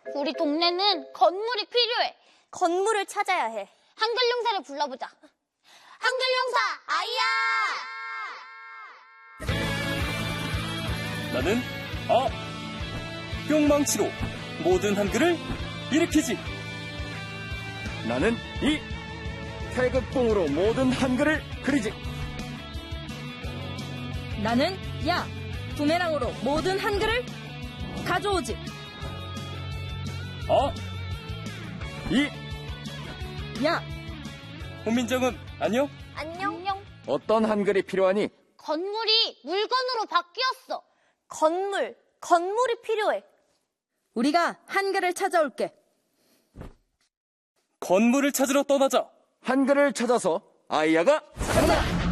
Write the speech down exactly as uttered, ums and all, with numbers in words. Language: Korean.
우리 동네는 건물이 필요해. 건물을 찾아야 해. 한글 용사를 불러보자. 한글 용사 아이야! 나는 아 뿅망치로 모든 한글을 일으키지. 나는 이 태극봉으로 모든 한글을 그리지. 나는 야 부메랑으로 모든 한글을 가져오지. 아 이 야 홍민정음 안녕? 안녕. 안녕. 어떤 한글이 필요하니? 건물이 물건으로 바뀌었어. 건물, 건물이 필요해. 우리가 한글을 찾아올게. 건물을 찾으러 떠나자. 한글을 찾아서 아이야가 가자.